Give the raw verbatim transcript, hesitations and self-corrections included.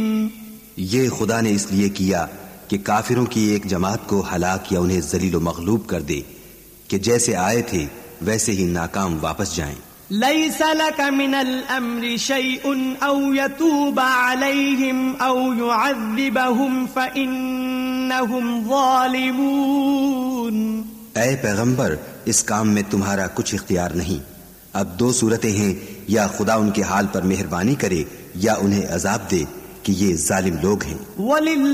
ये खुदा ने इसलिए किया कि काफिरों की एक जमात को हलाक या उन्हें जलील व मगलूब कर दे कि जैसे आए थे वैसे ही नाकाम वापस जाएं। लैसा लका मिनल अम्रि शैउन औ यतूबा अलैहिम औ युअज़्ज़िबहुम फ़इन्नहुम ज़ालिमून। ऐ पैगंबर, इस काम में तुम्हारा कुछ इख्तियार नहीं। अब दो सूरतें हैं, या खुदा उनके हाल पर मेहरबानी करे या उन्हें अजाब दे कि ये जालिम लोग हैं।